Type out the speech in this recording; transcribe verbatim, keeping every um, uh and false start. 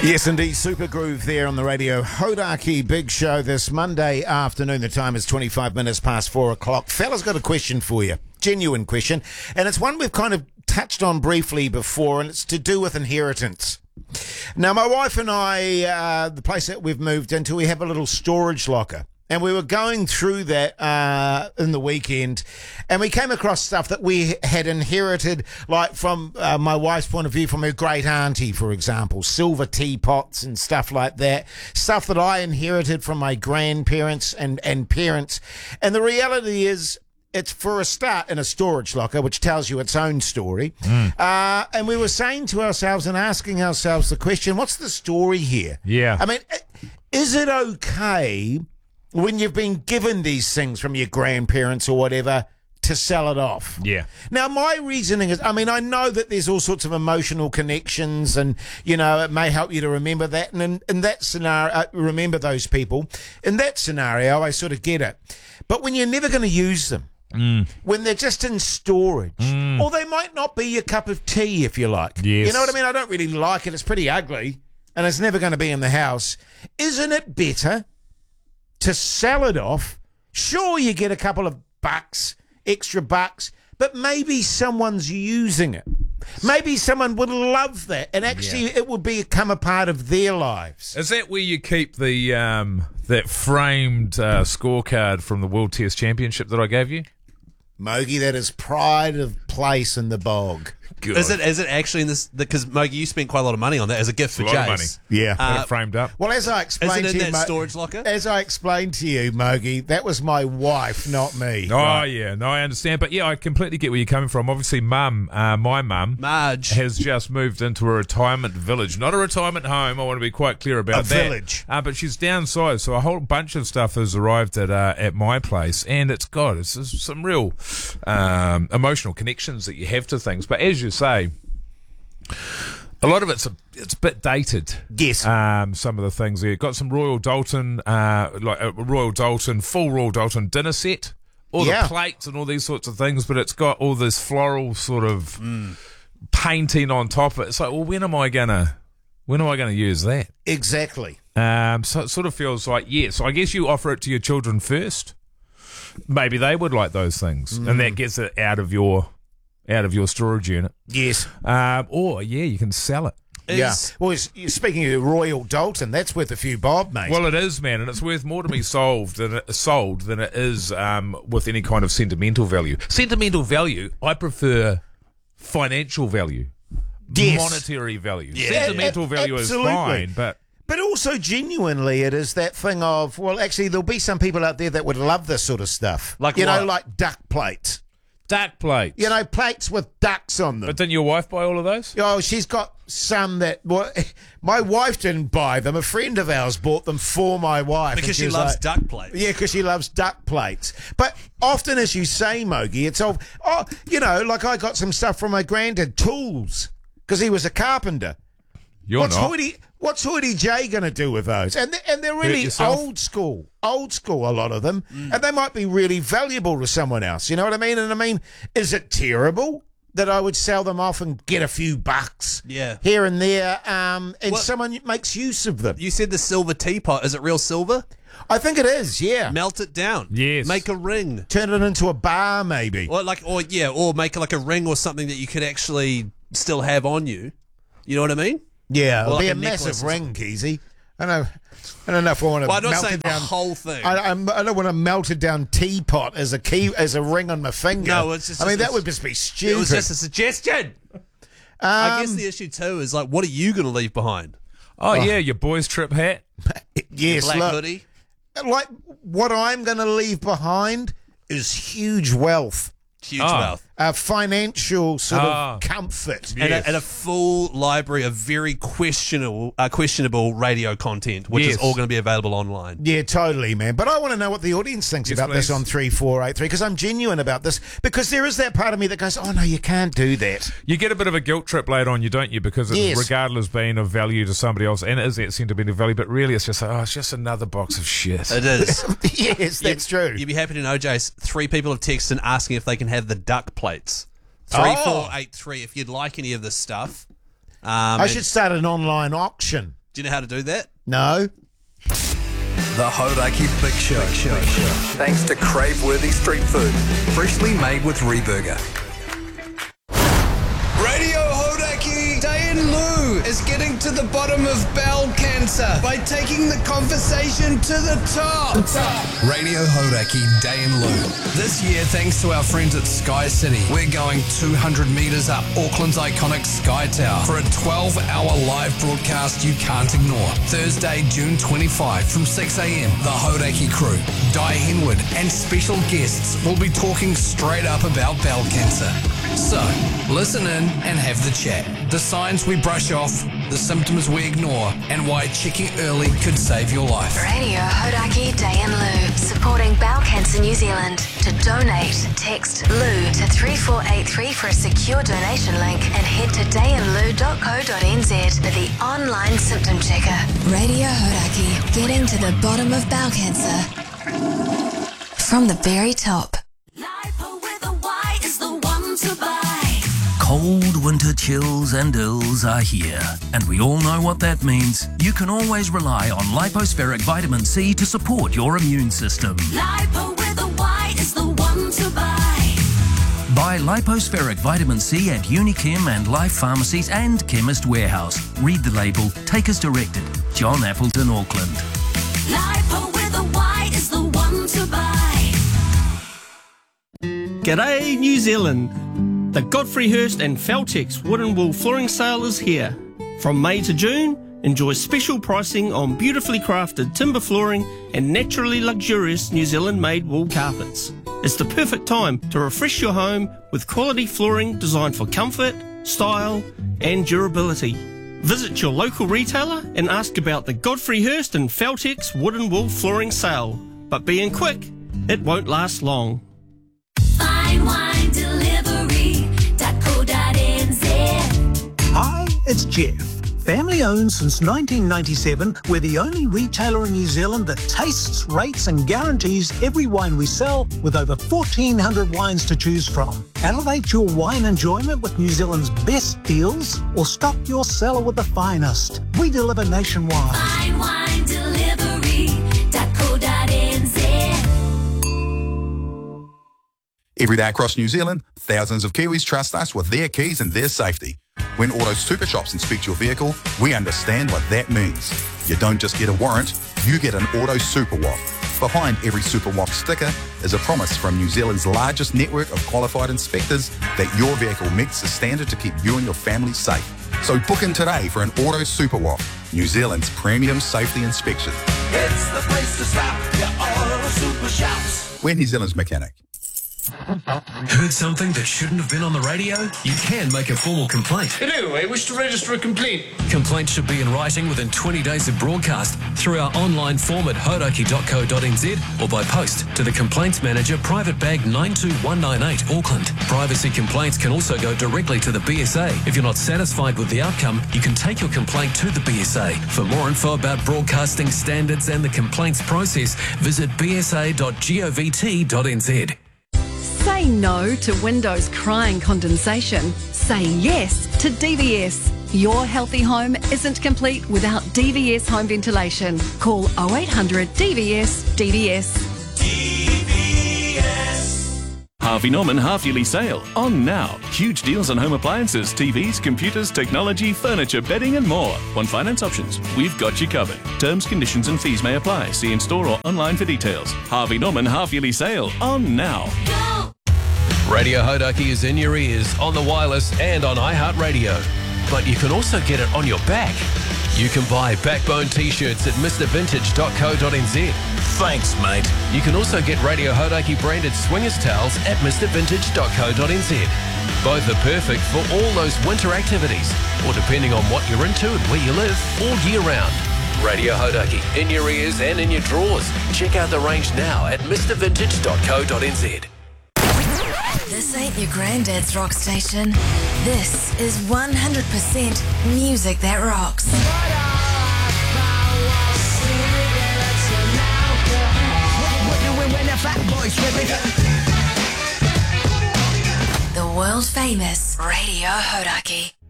Yes, indeed. Super Groove there on the radio. Hodaki Big Show this Monday afternoon. The time is twenty-five minutes past four o'clock. Fella's got a question for you. Genuine question. And it's one we've kind of touched on briefly before, and it's to do with inheritance. Now, my wife and I, uh, the place that we've moved into, we have a little storage locker. And we were going through that uh, in the weekend, and we came across stuff that we had inherited, like from uh, my wife's point of view, from her great auntie, for example, silver teapots and stuff like that, stuff that I inherited from my grandparents and, and parents. And the reality is, it's for a start in a storage locker, which tells you its own story. Mm. Uh, and we were saying to ourselves and asking ourselves the question, what's the story here? Yeah. I mean, is it okay when you've been given these things from your grandparents or whatever to sell it off? Yeah. Now, my reasoning is, I mean, I know that there's all sorts of emotional connections and, you know, it may help you to remember that. And in, in that scenario, uh, remember those people. In that scenario, I sort of get it. But when you're never going to use them, mm. when they're just in storage, mm. or they might not be your cup of tea, if you like. Yes. You know what I mean? I don't really like it. It's pretty ugly and it's never going to be in the house. Isn't it better to sell it off? Sure, you get a couple of bucks, extra bucks, but maybe someone's using it. Maybe someone would love that, and actually yeah. it would become a part of their lives. Is that where you keep the um, that framed uh, scorecard from the World Test Championship that I gave you? Mogi, that is pride of place in the bog. Good. Is it is it actually in this? Because Mogi, you spent quite a lot of money on that as a gift for a lot Jace. Of money. Yeah, uh, got it framed up. Well, as I explained is it in to you, that Mo- storage locker? As I explained to you, Mogi, that was my wife, not me. Oh right? yeah, no, I understand, but yeah, I completely get where you're coming from. Obviously, Mum, uh, my mum, Marge, has just moved into a retirement village, not a retirement home. I want to be quite clear about a that. Village, uh, but she's downsized, so a whole bunch of stuff has arrived at uh, at my place, and it's God, it's, it's some real um, emotional connections that you have to things. But as you say, a lot of it's a, it's a bit dated. Yes. Um, some of the things there. Got some Royal Dalton, uh, like a Royal Dalton, full Royal Dalton dinner set. All yeah. the plates and all these sorts of things, but it's got all this floral sort of mm. painting on top of it. It's like, well, when am I gonna, when am I gonna use that? Exactly. Um, so it sort of feels like, yeah. So I guess you offer it to your children first. Maybe they would like those things, mm. and that gets it out of your. out of your storage unit. Yes. Um, or, yeah, you can sell it. Is, yeah. Well, speaking of Royal Dalton, that's worth a few bob, mate. Well, it is, man, and it's worth more to be sold than it, sold than it is um, with any kind of sentimental value. Sentimental value, I prefer financial value. Yes. Monetary value. Yeah. Sentimental A- a- value absolutely. is fine, but... But also, genuinely, it is that thing of, well, actually, there'll be some people out there that would love this sort of stuff. Like You what? know, like duck plates. Duck plates. You know, plates with ducks on them. But didn't your wife buy all of those? Oh, she's got some that... Well, my wife didn't buy them. A friend of ours bought them for my wife. Because she, was loves like, duck plates. Yeah, because she loves duck plates. But often, as you say, Mogi, it's all... Oh, you know, like I got some stuff from my granddad, tools, because he was a carpenter. You're what's not. Hoity, what's Hoity J going to do with those? And, they, and they're really old school. Old school, a lot of them. Mm. And they might be really valuable to someone else. You know what I mean? And I mean, is it terrible that I would sell them off and get a few bucks yeah. here and there um, and What? someone makes use of them? You said the silver teapot. Is it real silver? I think it is, yeah. Melt it down. Yes. Make a ring. Turn it into a bar, maybe. Or like, or yeah, or make like a ring or something that you could actually still have on you. You know what I mean? Yeah, it'll like be a a, necklace massive or ring, Keezy. I don't know. I don't know if I want to Well, I'm not melt saying it the down. whole thing. I, I'm, I don't want a melted down teapot as a key as a ring on my finger. No, it's just- I mean, it's- that would just be stupid. It was just a suggestion. Um, I guess the issue too is like, what are you going to leave behind? Oh, yeah, your boys' trip hat. yes, Black look, hoodie. like what I'm going to leave behind is huge wealth, Huge Oh. wealth. uh, financial sort Ah. of comfort. Yeah. And, Yes. a, and a full library of very questionable, uh, questionable radio content, which Yes. is all going to be available online. Yeah, totally, man. But I want to know what the audience thinks Yes, about this please. on three four eight three because I'm genuine about this because there is that part of me that goes, oh, no, you can't do that. You get a bit of a guilt trip later on, you don't you? Because it's Yes. regardless being of value to somebody else, and it is that sentimental value, but really it's just like, oh, it's just another box of shit. It is. yes, that's true. You'd be happy to know, Jace, three people have texted asking if they can have the duck plates. three four eight three if you'd like any of this stuff. Um, I should start an online auction. Do you know how to do that? No. The Hodaki Big Show. Big Show. Big Show. Thanks to crave-worthy street food, freshly made with Reburger. Radio Hodaki, Day and Lou is getting to the bottom of bowel cancer by taking the conversation to the top. Radio Hodaki, Day and Lou. This year, thanks to our friends at Sky City, we're going two hundred metres up Auckland's iconic Sky Tower for a twelve-hour live broadcast you can't ignore. Thursday, June twenty-fifth from six a.m, the Hodaki crew, Di Henwood, and special guests will be talking straight up about bowel cancer. So, listen in and have the chat. The signs we brush off, the symptoms we ignore, and why checking early could save your life. Radio Hodaki Day and Lou, supporting Bowel Cancer New Zealand. To donate, text LOU to three four eight three for a secure donation link and head to day and lou dot co dot n z for the online symptom checker. Radio Hodaki, getting to the bottom of bowel cancer from the very top. Cold winter chills and ills are here, and we all know what that means. You can always rely on Lipospheric Vitamin C to support your immune system. Lipo with a Y is the one to buy. Buy Lipospheric Vitamin C at Unichem and Life Pharmacies and Chemist Warehouse. Read the label, take as directed. John Appleton, Auckland. Lipo with a Y is the one to buy. G'day New Zealand. The Godfrey Hirst and Feltex Wood and Wool Flooring Sale is here. From May to June, enjoy special pricing on beautifully crafted timber flooring and naturally luxurious New Zealand-made wool carpets. It's the perfect time to refresh your home with quality flooring designed for comfort, style and durability. Visit your local retailer and ask about the Godfrey Hirst and Feltex Wood and Wool Flooring Sale. But being quick, it won't last long. Fine wine delivery dot co dot n z. Hi, it's Jeff. Family owned since nineteen ninety-seven, we're the only retailer in New Zealand that tastes, rates and guarantees every wine we sell with over fourteen hundred wines to choose from. Elevate your wine enjoyment with New Zealand's best deals or stock your cellar with the finest. We deliver nationwide. Fine wine delivery dot co dot n z. Every day across New Zealand, thousands of Kiwis trust us with their keys and their safety. When Auto Super Shops inspect your vehicle, we understand what that means. You don't just get a warrant, you get an Auto Super W A P. Behind every Super W A P sticker is a promise from New Zealand's largest network of qualified inspectors that your vehicle meets the standard to keep you and your family safe. So book in today for an Auto Super W A P, New Zealand's premium safety inspection. It's the place to stop, your Auto Super Shops. We're New Zealand's mechanic. Heard something that shouldn't have been on the radio? You can make a formal complaint. Hello, I wish to register a complaint. Complaints should be in writing within twenty days of broadcast through our online form at hodaki dot co dot n z or by post to the Complaints Manager, Private Bag nine two one nine eight, Auckland. Privacy complaints can also go directly to the B S A. If you're not satisfied with the outcome, you can take your complaint to the B S A. For more info about broadcasting standards and the complaints process, visit b s a dot govt dot n z. Say no to windows crying condensation. Say yes to D V S. Your healthy home isn't complete without D V S home ventilation. Call oh eight hundred D V S D V S. D V S. Harvey Norman half-yearly sale on now. Huge deals on home appliances, T Vs, computers, technology, furniture, bedding and more. Want finance options? We've got you covered. Terms, conditions and fees may apply. See in store or online for details. Harvey Norman half-yearly sale on now. Radio Hodaki is in your ears, on the wireless and on iHeartRadio. But you can also get it on your back. You can buy Backbone t-shirts at mr vintage dot co dot n z. Thanks, mate. You can also get Radio Hodaki branded swingers towels at mr vintage dot co dot n z. Both are perfect for all those winter activities, or depending on what you're into and where you live, all year round. Radio Hodaki, in your ears and in your drawers. Check out the range now at mr vintage dot co dot n z. This ain't your granddad's rock station. This is one hundred percent music that rocks. The world famous Radio Hodaki.